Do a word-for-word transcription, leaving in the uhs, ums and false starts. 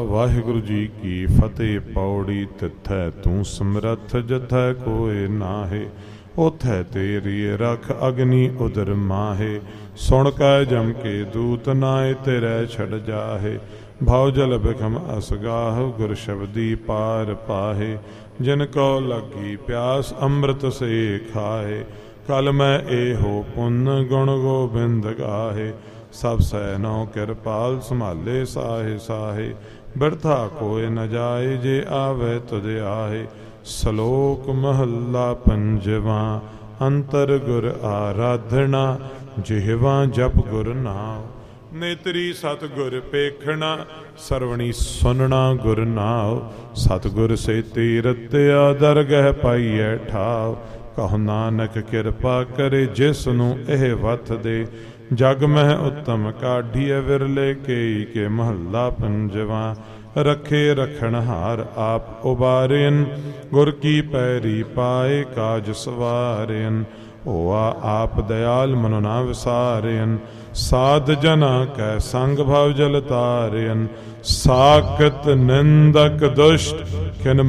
ਵਾਹਿਗੁਰੂ ਜੀ ਕੀ ਫਤਿਹ। ਪੌੜੀ ਤਿੱਥੈ ਤੂੰ ਸਮਰੱਥ ਜਥੈ ਕੋਇ ਨਾਹੇ, ਉਥੈ ਤੇਰੀ ਰਖ ਅਗਨੀ ਉਦਰ ਮਾਹੇ। ਸੁਣ ਕੈ ਜਮ ਕੇ ਦੂਤ ਨਾਏ ਤੇਰੇ ਛੜ ਜਾਹੇ, ਭਉ ਜਲ ਬਿਖਮ ਅਸਗਾਹ ਗੁਰ ਸ਼ਬਦੀ ਪਾਰ ਪਾਹੇ। ਜਿਨ ਕੋ ਲੱਗੀ ਪਿਆਸ ਅੰਮ੍ਰਿਤ ਸੇ ਖਾਏ, ਕਲ ਮੈਂ ਏਹੋ ਪੁੰਨ ਗੁਣ ਗੋਬਿੰਦ ਗਾਹੇ। ਸਭ ਸੈਨੋ ਕਿਰਪਾਲ ਸੰਭਾਲੇ ਸਾਹੇ ਸਾਹੇ, ਬਿਰਥਾ ਕੋਇ ਨ ਜਾਏ ਜੇ ਆਵੇ ਤੁਧ ਆਹੇ। ਸਲੋਕ ਮਹੱਲਾ ਪੰਜਵਾਂ। ਅੰਤਰ ਗੁਰ ਆਰਾਧਨਾ, ਜਿਹਵਾਂ ਜਪ ਗੁਰ ਨਾਮ। ਨੇਤਰੀ ਸਤਿਗੁਰ ਪੇਖਣਾ, ਸਰਵਣੀ ਸੁਨਣਾ ਗੁਰ ਨਾਉ। ਸਤਿਗੁਰ ਸੇਤੀ ਰਤਿਆ, ਦਰਗਹਿ ਪਾਈਐ ਠਾਉ। ਕਹੋ ਨਾਨਕ ਕਿਰਪਾ ਕਰੇ, ਜਿਸ ਨੂੰ ਇਹ ਵਥ ਦੇ। ਜਗ ਮਹਿ ਉੱਤਮ ਕਾਢੀਐ, ਵਿਰਲੇ ਕੇਈ ਕੇ ਮਹੱਲਾ ਪੰਜਵਾਂ। ਰਖੇ ਰਖਣਹਾਰ ਆਪ ਉਬਾਰਿਨ, ਗੁਰ ਕੀ ਪੈਰੀ ਪਾਏ ਕਾਜ ਸਵਾਰਿਨ। ਹੋਆ ਆਪ ਦਇਆਲ ਮਨੁ ਨਾ ਵਿਸਾਰਿਨ, ਸਾਧ ਜਨਾ ਕੈ ਸੰਗ ਭਵ ਜਲ ਤਾਰਿਨ। ਸਾਕਤ ਨਿੰਦਕ ਦੁਸ਼ਟ ਕਿਨ